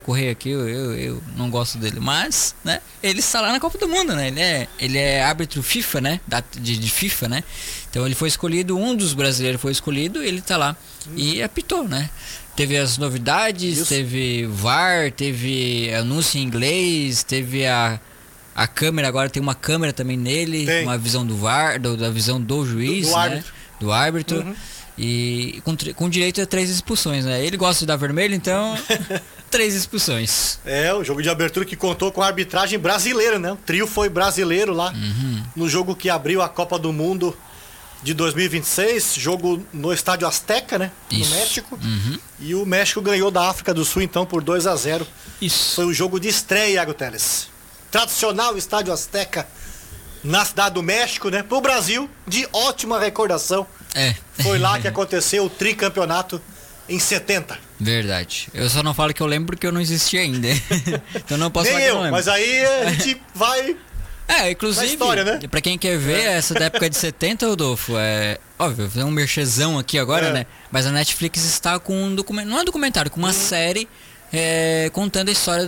correr aqui, eu não gosto dele, mas, né, ele está lá na Copa do Mundo, né, ele é árbitro FIFA, né, de FIFA, né, então ele foi escolhido, um dos brasileiros foi escolhido, ele está lá e apitou, né, teve as novidades, isso. Teve VAR, teve anúncio em inglês, teve a câmera, agora tem uma câmera também nele, uma visão do VAR, da visão do juiz, do né, do árbitro, e com direito a 3 expulsões, né, ele gosta de dar vermelho, então... 3 expulsões. O jogo de abertura que contou com a arbitragem brasileira, né? O trio foi brasileiro lá no jogo que abriu a Copa do Mundo de 2026, jogo no Estádio Azteca, né? No México. E o México ganhou da África do Sul, então, por 2-0. Isso. Foi o jogo de estreia, Iago Teles. Tradicional Estádio Azteca na cidade do México, né? Pro Brasil, de ótima recordação. Foi lá que aconteceu o tricampeonato em 70. Verdade. Eu só não falo que eu lembro porque eu não existia ainda. Então não posso falar que eu não lembro. Mas aí a gente vai... inclusive, na história, né? Pra quem quer ver essa da época de 70, Rodolfo, óbvio, vou fazer um merchezão aqui agora, né? Mas a Netflix está com um documentário, não é um documentário, com uma série contando a história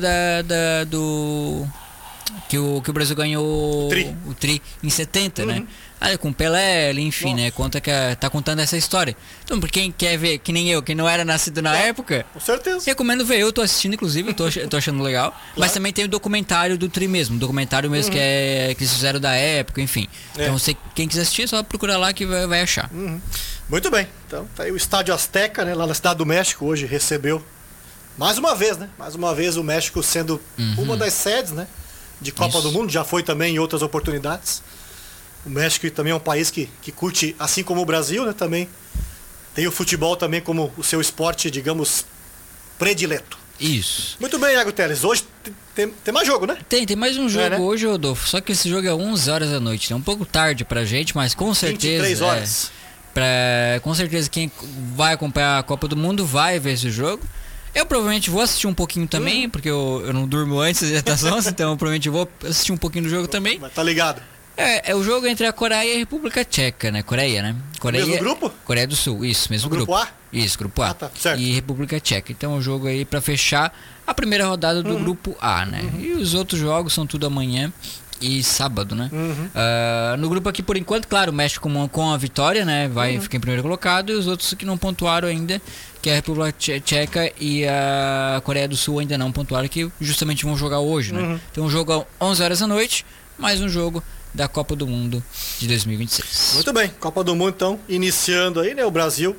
do... Que o Brasil ganhou o Tri em 70, né? Com Pelé, enfim, né? Conta que tá contando essa história. Então, pra quem quer ver, que nem eu, que não era nascido na época, com certeza. Recomendo ver. Eu tô assistindo, inclusive, eu tô achando legal. Claro. Mas também tem o documentário do Tri mesmo. Documentário mesmo que eles fizeram da época, enfim. Então, quem quiser assistir, é só procurar lá que vai achar. Muito bem. Então, tá aí o Estádio Azteca, né? Lá na cidade do México, hoje recebeu mais uma vez, né? Mais uma vez o México sendo uma das sedes, né? De Copa do Mundo, já foi também em outras oportunidades. O México também é um país que curte, assim como o Brasil, né? Também tem o futebol também como o seu esporte, digamos, predileto. Isso. Muito bem, Iago Teles. Hoje tem mais jogo, né? Tem mais um jogo hoje, Rodolfo. Só que esse jogo é 11 horas da noite. É um pouco tarde pra gente, mas com certeza... 23 horas. Com certeza quem vai acompanhar a Copa do Mundo vai ver esse jogo. Eu provavelmente vou assistir um pouquinho também, porque eu não durmo antes das 11, então eu provavelmente vou assistir um pouquinho do jogo também. Mas tá ligado? É o jogo entre a Coreia e a República Tcheca, né? Coreia, né? Mesmo grupo? Coreia do Sul, isso, mesmo grupo. Grupo A? Isso, grupo A. Tá, certo. E República Tcheca. Então é um jogo aí pra fechar a primeira rodada do grupo A, né? E os outros jogos são tudo amanhã e sábado, né? No grupo aqui, por enquanto, claro, o México com a vitória, né? Fica em primeiro colocado, e os outros que não pontuaram ainda, que é a República Tcheca e a Coreia do Sul ainda não pontuaram, que justamente vão jogar hoje, né? Então um jogo às 11 horas da noite, mais um jogo da Copa do Mundo de 2026. Muito bem, Copa do Mundo então, iniciando aí, né? O Brasil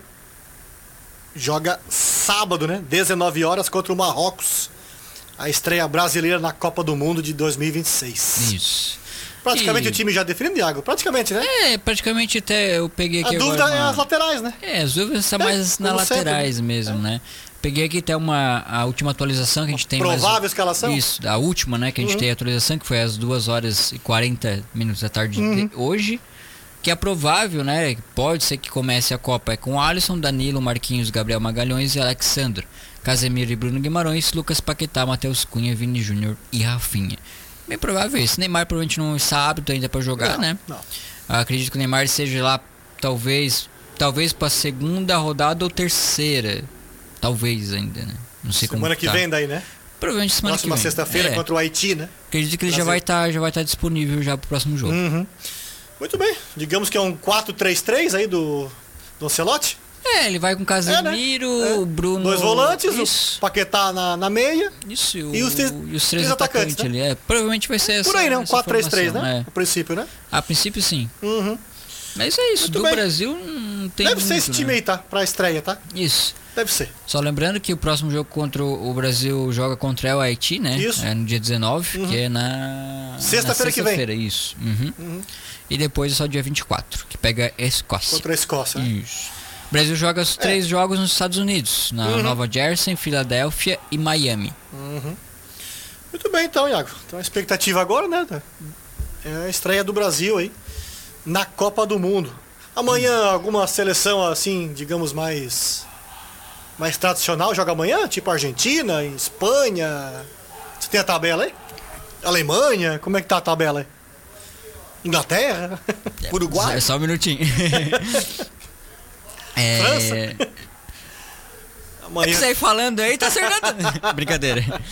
joga sábado, né? 19 horas contra o Marrocos. A estreia brasileira na Copa do Mundo de 2026. Isso. Praticamente o time já definido, Iago? Praticamente, né? Praticamente até eu peguei aqui. A dúvida é as laterais, né? As dúvidas são mais nas laterais sempre, mesmo, né? Peguei aqui até a última atualização que a gente tem. Provável escalação? Isso, a última, né? Que a gente tem a atualização, que foi às 2 horas e 40 minutos da tarde de hoje. Que é provável, né? Pode ser que comece a Copa com Alisson, Danilo, Marquinhos, Gabriel Magalhães e Alexandre. Casemiro e Bruno Guimarães, Lucas Paquetá, Matheus Cunha, Vini Júnior e Rafinha. Bem provável isso. Neymar provavelmente não está apto ainda para jogar, né? Não. Acredito que o Neymar seja lá, talvez para a segunda rodada ou terceira. Talvez ainda, né? Não sei como semana que vem daí, né? Provavelmente semana que vem. Próxima sexta-feira contra o Haiti, né? Acredito que ele já vai estar disponível já pro próximo jogo. Muito bem. Digamos que é um 4-3-3 aí do Ancelotti. Ele vai com Casemiro, Bruno... 2 volantes, o Paquetá na meia. Isso, e os três atacantes, né? ali. Provavelmente vai ser essa. Por aí, né? Um 4-3-3, né? A princípio, né? A princípio, sim. Mas é isso. Muito do bem. Brasil não tem Deve muito, ser esse time aí, tá? Pra estreia, tá? Isso. Deve ser. Só lembrando que o próximo jogo contra o Brasil joga contra o Haiti, né? Isso. No dia 19, que é na sexta-feira que vem. Isso. E depois é só dia 24, que pega a Escócia. Contra a Escócia, né? Isso. O Brasil joga os 3 jogos nos Estados Unidos, na Nova Jersey, Filadélfia e Miami. Muito bem, então, Iago. Então a expectativa agora, né? É a estreia do Brasil aí na Copa do Mundo. Amanhã alguma seleção assim, digamos, mais tradicional joga amanhã? Tipo Argentina, Espanha. Você tem a tabela aí? Alemanha, como é que tá a tabela aí? Inglaterra? Uruguai? Só um minutinho. França? Amanhã... Você aí falando aí, tá acertando. Brincadeira.